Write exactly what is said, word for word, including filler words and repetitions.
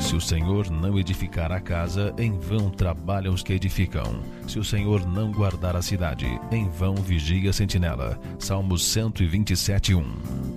Se o Senhor não edificar a casa, em vão trabalham os que edificam. Se o Senhor não guardar a cidade, em vão vigia a sentinela. Salmos cento e vinte e sete, um.